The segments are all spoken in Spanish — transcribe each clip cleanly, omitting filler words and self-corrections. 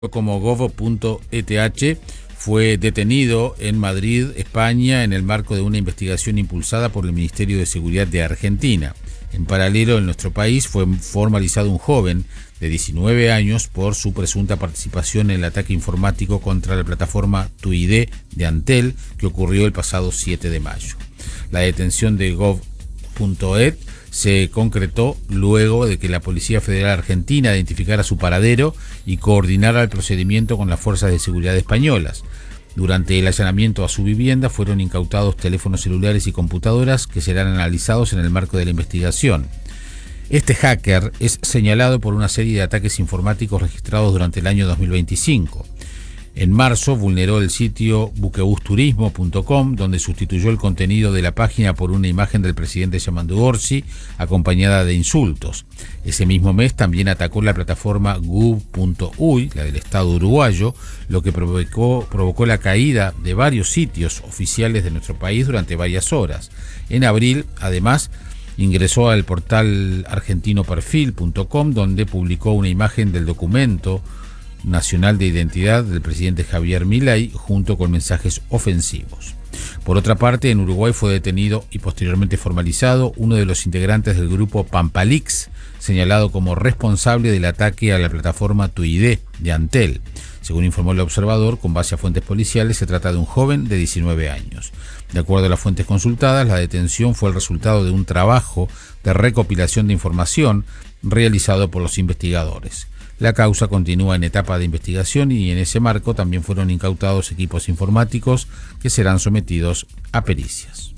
como gov.eth fue detenido en Madrid, España, en el marco de una investigación impulsada por el Ministerio de Seguridad de Argentina. En paralelo, en nuestro país fue formalizado un joven de 19 años por su presunta participación en el ataque informático contra la plataforma TuID de Antel, que ocurrió el pasado 7 de mayo. La detención de gov.et se concretó luego de que la Policía Federal Argentina identificara su paradero y coordinara el procedimiento con las fuerzas de seguridad españolas. Durante el allanamiento a su vivienda fueron incautados teléfonos celulares y computadoras que serán analizados en el marco de la investigación. Este hacker es señalado por una serie de ataques informáticos registrados durante el año 2025. En marzo vulneró el sitio buquebusturismo.com, donde sustituyó el contenido de la página por una imagen del presidente Yamandu Orsi, acompañada de insultos. Ese mismo mes también atacó la plataforma gov.uy, la del Estado uruguayo, lo que provocó la caída de varios sitios oficiales de nuestro país durante varias horas. En abril, además, ingresó al portal argentinoperfil.com, donde publicó una imagen del documento nacional de identidad del presidente Javier Milei junto con mensajes ofensivos. Por otra parte, en Uruguay fue detenido y posteriormente formalizado uno de los integrantes del grupo Pampalix, señalado como responsable del ataque a la plataforma TuID de Antel. Según informó el Observador, con base a fuentes policiales, se trata de un joven de 19 años. De acuerdo a las fuentes consultadas, la detención fue el resultado de un trabajo de recopilación de información realizado por los investigadores. La causa continúa en etapa de investigación y en ese marco también fueron incautados equipos informáticos que serán sometidos a pericias.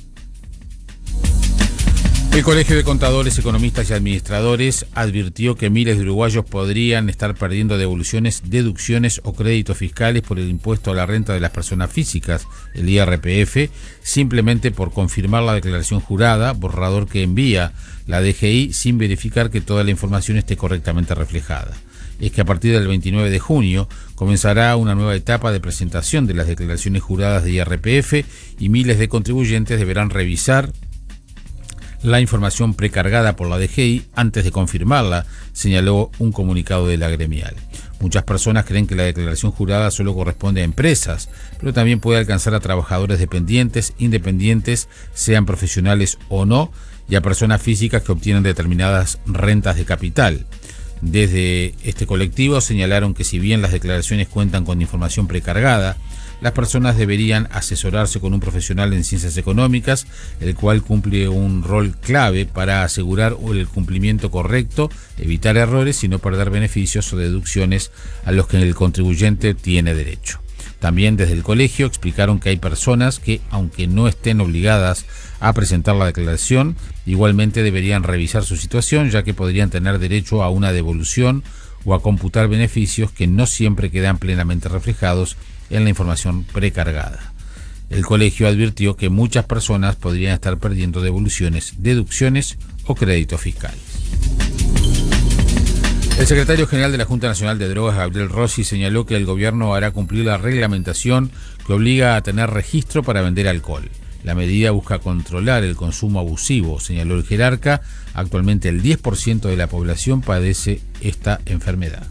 El Colegio de Contadores, Economistas y Administradores advirtió que miles de uruguayos podrían estar perdiendo devoluciones, deducciones o créditos fiscales por el impuesto a la renta de las personas físicas, el IRPF, simplemente por confirmar la declaración jurada, borrador que envía la DGI sin verificar que toda la información esté correctamente reflejada. Es que a partir del 29 de junio comenzará una nueva etapa de presentación de las declaraciones juradas de IRPF y miles de contribuyentes deberán revisar la información precargada por la DGI antes de confirmarla, señaló un comunicado de la gremial. Muchas personas creen que la declaración jurada solo corresponde a empresas, pero también puede alcanzar a trabajadores dependientes, independientes, sean profesionales o no, y a personas físicas que obtienen determinadas rentas de capital. Desde este colectivo señalaron que si bien las declaraciones cuentan con información precargada, las personas deberían asesorarse con un profesional en ciencias económicas, el cual cumple un rol clave para asegurar el cumplimiento correcto, evitar errores y no perder beneficios o deducciones a los que el contribuyente tiene derecho. También desde el colegio explicaron que hay personas que, aunque no estén obligadas a presentar la declaración, igualmente deberían revisar su situación, ya que podrían tener derecho a una devolución o a computar beneficios que no siempre quedan plenamente reflejados en la información precargada. El colegio advirtió que muchas personas podrían estar perdiendo devoluciones, deducciones o créditos fiscales. El secretario general de la Junta Nacional de Drogas, Gabriel Rossi, señaló que el gobierno hará cumplir la reglamentación que obliga a tener registro para vender alcohol. La medida busca controlar el consumo abusivo, señaló el jerarca. Actualmente el 10% de la población padece esta enfermedad.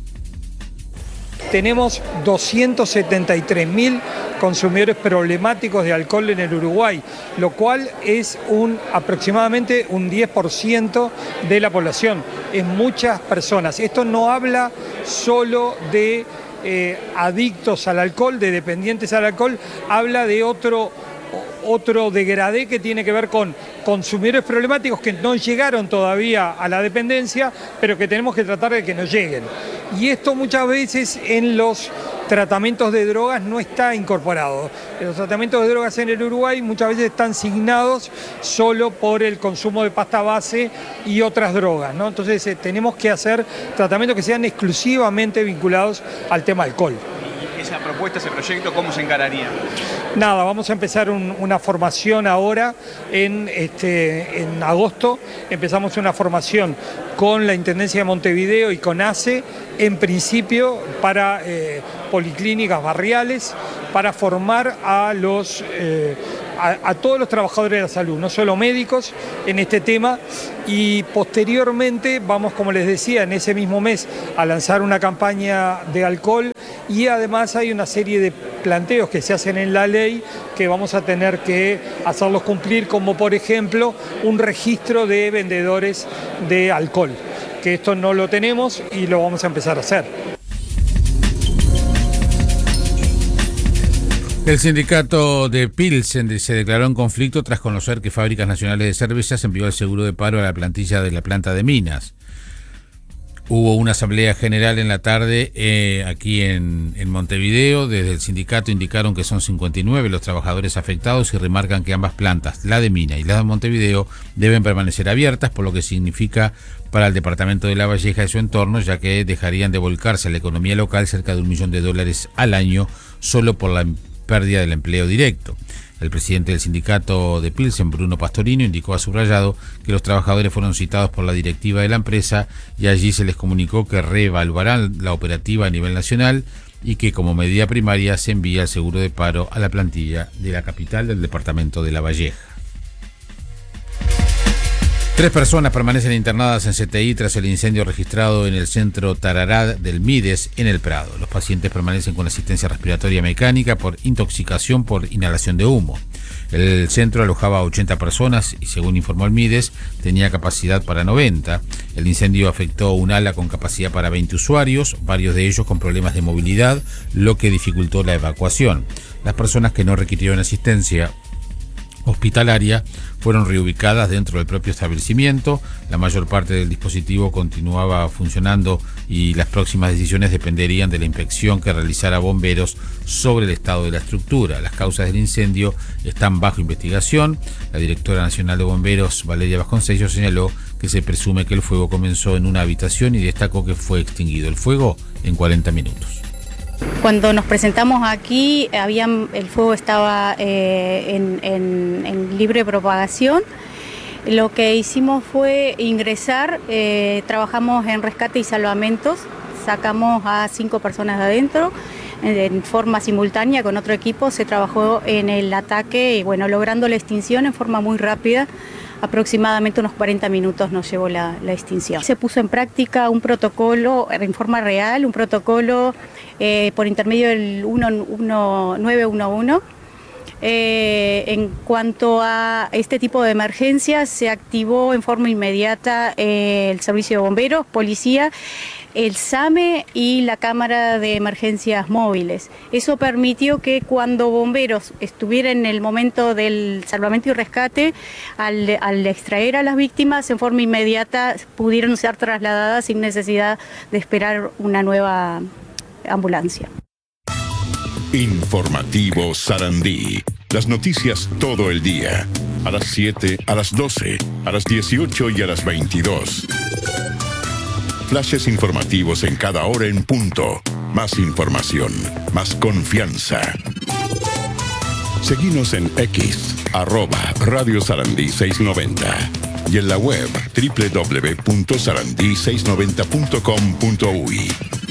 Tenemos 273.000 consumidores problemáticos de alcohol en el Uruguay, lo cual es aproximadamente un 10% de la población. Es muchas personas. Esto no habla solo de adictos al alcohol, de dependientes al alcohol, habla de otro degradé que tiene que ver con consumidores problemáticos que no llegaron todavía a la dependencia, pero que tenemos que tratar de que no lleguen. Y esto muchas veces en los tratamientos de drogas no está incorporado. Los tratamientos de drogas en el Uruguay muchas veces están signados solo por el consumo de pasta base y otras drogas, ¿no? Entonces tenemos que hacer tratamientos que sean exclusivamente vinculados al tema alcohol. Esa propuesta, ese proyecto, ¿cómo se encararía? Nada, vamos a empezar una formación ahora en agosto. Empezamos una formación con la Intendencia de Montevideo y con ACE, en principio para policlínicas barriales, para formar a a todos los trabajadores de la salud, no solo médicos, en este tema. Y posteriormente vamos, como les decía, en ese mismo mes a lanzar una campaña de alcohol, y además hay una serie de planteos que se hacen en la ley que vamos a tener que hacerlos cumplir, como por ejemplo un registro de vendedores de alcohol, que esto no lo tenemos y lo vamos a empezar a hacer. El sindicato de Pilsen se declaró en conflicto tras conocer que Fábricas Nacionales de Cervezas envió el seguro de paro a la plantilla de la planta de Minas. Hubo una asamblea general en la tarde aquí en Montevideo. Desde el sindicato indicaron que son 59 los trabajadores afectados y remarcan que ambas plantas, la de Minas y la de Montevideo, deben permanecer abiertas, por lo que significa para el departamento de La Valleja y su entorno, ya que dejarían de volcarse a la economía local cerca de $1 millón al año solo por la pérdida del empleo directo. El presidente del sindicato de Pilsen, Bruno Pastorino, indicó a Subrayado que los trabajadores fueron citados por la directiva de la empresa y allí se les comunicó que reevaluarán la operativa a nivel nacional y que como medida primaria se envía el seguro de paro a la plantilla de la capital del departamento de La Valleja. 3 personas permanecen internadas en CTI tras el incendio registrado en el centro Tarará del Mides en El Prado. Los pacientes permanecen con asistencia respiratoria mecánica por intoxicación por inhalación de humo. El centro alojaba a 80 personas y, según informó el Mides, tenía capacidad para 90. El incendio afectó un ala con capacidad para 20 usuarios, varios de ellos con problemas de movilidad, lo que dificultó la evacuación. Las personas que no requirieron asistencia hospitalaria fueron reubicadas dentro del propio establecimiento. La mayor parte del dispositivo continuaba funcionando y las próximas decisiones dependerían de la inspección que realizara bomberos sobre el estado de la estructura. Las causas del incendio están bajo investigación. La directora nacional de bomberos, Valeria Vasconcellos, señaló que se presume que el fuego comenzó en una habitación y destacó que fue extinguido el fuego en 40 minutos. Cuando nos presentamos aquí, el fuego estaba en libre propagación. Lo que hicimos fue ingresar, trabajamos en rescate y salvamentos, sacamos a 5 personas de adentro. En forma simultánea con otro equipo se trabajó en el ataque y logrando la extinción en forma muy rápida. Aproximadamente unos 40 minutos nos llevó la extinción. Se puso en práctica un protocolo en forma real, un protocolo por intermedio del 911. En cuanto a este tipo de emergencias, se activó en forma inmediata el servicio de bomberos, policía, el SAME y la cámara de emergencias móviles. Eso permitió que cuando bomberos estuvieran en el momento del salvamento y rescate, al extraer a las víctimas en forma inmediata pudieron ser trasladadas sin necesidad de esperar una nueva ambulancia. Informativo Sarandí. Las noticias todo el día. A las 7, a las 12, a las 18 y a las 22. Flashes informativos en cada hora en punto. Más información, más confianza. Seguinos en X, @Radio Sarandí 690. Y en la web www.sarandí690.com.uy.